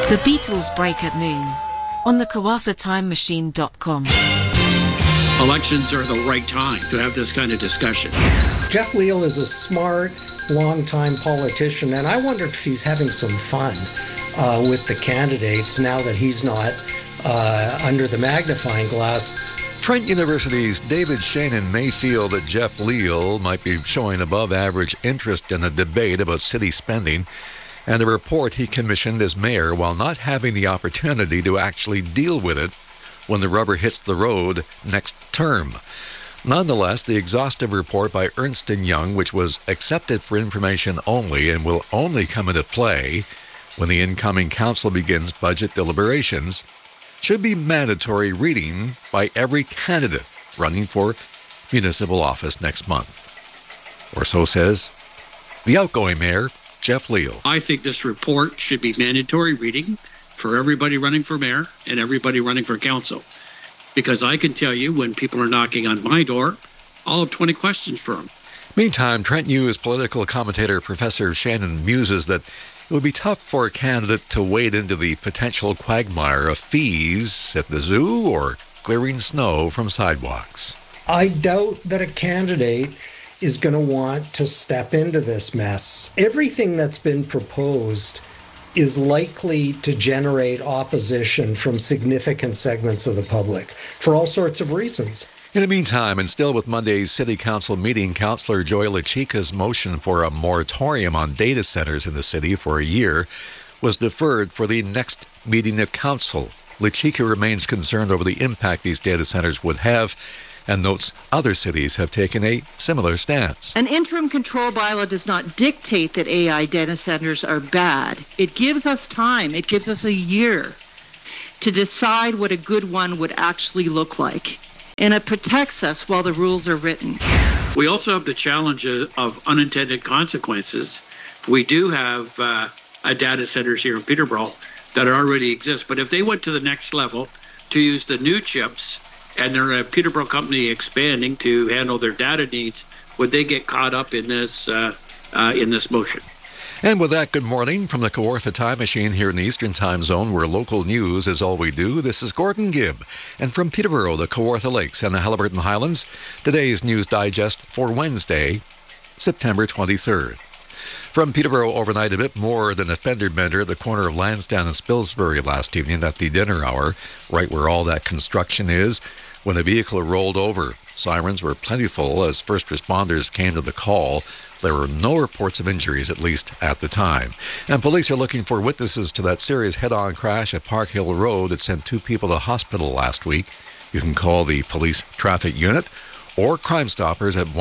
The Beatles break at noon on the KawathaTimeMachine.com. Elections are the right time to have this kind of discussion. Jeff Leal is a smart, long-time politician, and I wondered if he's having some fun with the candidates now that he's not under the magnifying glass. Trent University's David Shannon may feel that Jeff Leal might be showing above-average interest in a debate about city spending and a report he commissioned as mayor while not having the opportunity to actually deal with it when the rubber hits the road next term. Nonetheless, the exhaustive report by Ernst & Young, which was accepted for information only and will only come into play when the incoming council begins budget deliberations, should be mandatory reading by every candidate running for municipal office next month. Or so says the outgoing mayor, Jeff Leal. I think this report should be mandatory reading for everybody running for mayor and everybody running for council. Because I can tell you when people are knocking on my door, I'll have 20 questions for them. Meantime, Trent News political commentator Professor Shannon muses that it would be tough for a candidate to wade into the potential quagmire of fees at the zoo or clearing snow from sidewalks. I doubt that a candidate is going to want to step into this mess. Everything that's been proposed is likely to generate opposition from significant segments of the public for all sorts of reasons. In the meantime, and still with Monday's City Council meeting, Councillor Joy LaChica's motion for a moratorium on data centers in the city for a year was deferred for the next meeting of Council. LaChica remains concerned over the impact these data centers would have and notes other cities have taken a similar stance. An interim control bylaw does not dictate that AI data centers are bad. It gives us time. It gives us a year to decide what a good one would actually look like. And it protects us while the rules are written. We also have the challenge of unintended consequences. We do have data centers here in Peterborough that already exist, but if they went to the next level to use the new chips and they're a Peterborough company expanding to handle their data needs, would they get caught up in this motion? And with that, good morning from the Kawartha Time Machine here in the Eastern Time Zone, where local news is all we do. This is Gordon Gibb. And from Peterborough, the Kawartha Lakes and the Haliburton Highlands, today's News Digest for Wednesday, September 23rd. From Peterborough overnight, a bit more than a fender bender at the corner of Lansdowne and Spilsbury last evening at the dinner hour, right where all that construction is, when a vehicle rolled over. Sirens were plentiful as first responders came to the call. There were no reports of injuries, at least at the time. And police are looking for witnesses to that serious head-on crash at Park Hill Road that sent 2 people to hospital last week. You can call the police traffic unit or Crime Stoppers at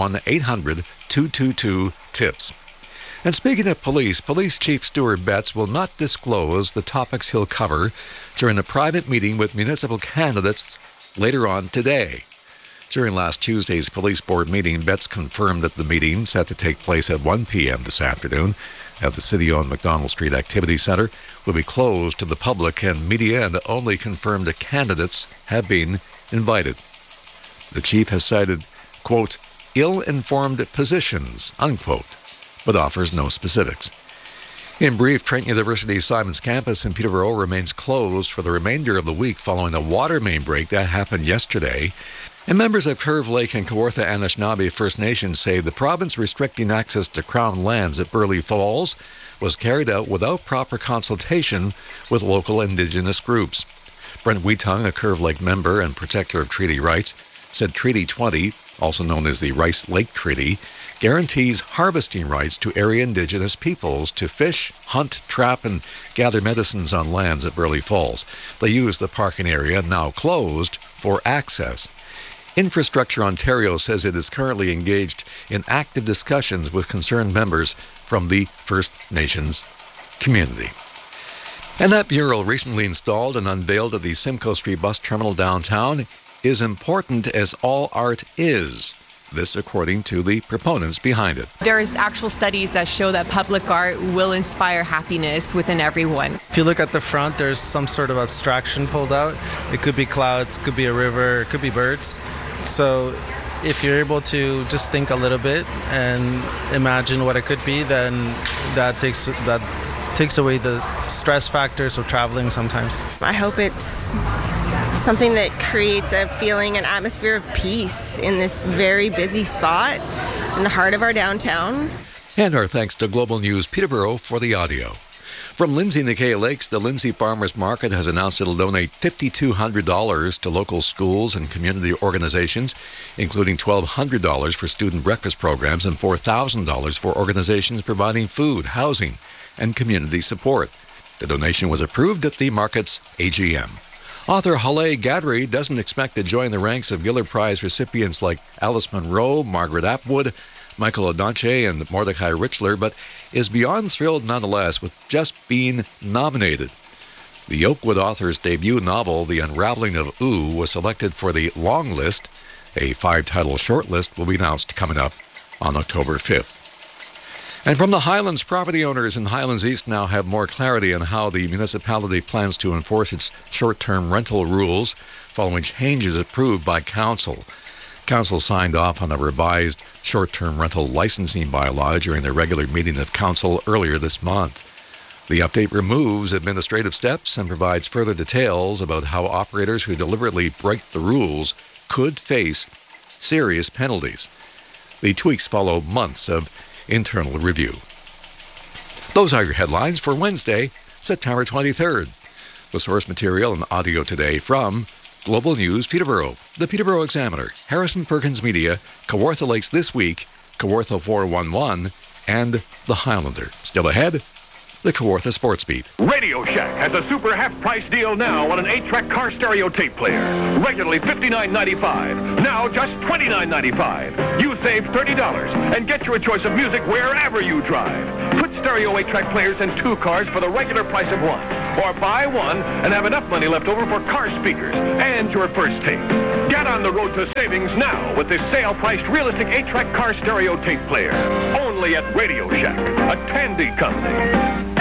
1-800-222-TIPS. And speaking of police, Police Chief Stuart Betts will not disclose the topics he'll cover during a private meeting with municipal candidates later on today. During last Tuesday's police board meeting, Betts confirmed that the meeting, set to take place at 1 p.m. this afternoon at the city-owned McDonald Street Activity Center, will be closed to the public and media, and only confirmed that candidates have been invited. The chief has cited, quote, ill-informed positions, unquote, but offers no specifics. In brief, Trent University's Simons campus in Peterborough remains closed for the remainder of the week following a water main break that happened yesterday. And members of Curve Lake and Kawartha Anishinaabe First Nations say the province restricting access to Crown lands at Burley Falls was carried out without proper consultation with local Indigenous groups. Brent Wheatung, a Curve Lake member and protector of treaty rights, said Treaty 20, also known as the Rice Lake Treaty, guarantees harvesting rights to area Indigenous peoples to fish, hunt, trap, and gather medicines on lands at Burley Falls. They use the parking area, now closed, for access. Infrastructure Ontario says it is currently engaged in active discussions with concerned members from the First Nations community. And that mural, recently installed and unveiled at the Simcoe Street Bus Terminal downtown, is important as all art is. This according to the proponents behind it. There's actual studies that show that public art will inspire happiness within everyone. If you look at the front, there's some sort of abstraction pulled out. It could be clouds, could be a river, it could be birds. So if you're able to just think a little bit and imagine what it could be, then that takes away the stress factors of traveling sometimes. I hope it's something that creates a feeling, an atmosphere of peace in this very busy spot in the heart of our downtown. And our thanks to Global News Peterborough for the audio. From Lindsay Nikkei Lakes, the Lindsay Farmers Market has announced it'll donate $5,200 to local schools and community organizations, including $1,200 for student breakfast programs and $4,000 for organizations providing food, housing, and community support. The donation was approved at the market's AGM. Author Halle Gadry doesn't expect to join the ranks of Giller Prize recipients like Alice Munro, Margaret Atwood, Michael Ondaatje, and Mordecai Richler, but is beyond thrilled nonetheless with just being nominated. The Oakwood author's debut novel, The Unraveling of Ooh, was selected for the long list. A 5-title shortlist will be announced coming up on October 5th. And from the Highlands, property owners in Highlands East now have more clarity on how the municipality plans to enforce its short-term rental rules following changes approved by Council. Council signed off on a revised short-term rental licensing bylaw during their regular meeting of Council earlier this month. The update removes administrative steps and provides further details about how operators who deliberately break the rules could face serious penalties. The tweaks follow months of internal review. Those are your headlines for Wednesday, September 23rd. The source material and audio today from Global News Peterborough, the Peterborough Examiner, Harrison Perkins Media, Kawartha Lakes This Week, Kawartha 411, and The Highlander. Still ahead, the Kawartha Sports Beat. Radio Shack has a super half-price deal now on an 8-track car stereo tape player. Regularly $59.95. Now just $29.95. You save $30 and get your choice of music wherever you drive. Put stereo 8-track players in 2 cars for the regular price of 1. Or buy 1 and have enough money left over for car speakers and your first tape. Get on the road to savings now with this sale-priced realistic 8-track car stereo tape player. Only at Radio Shack, a Tandy company.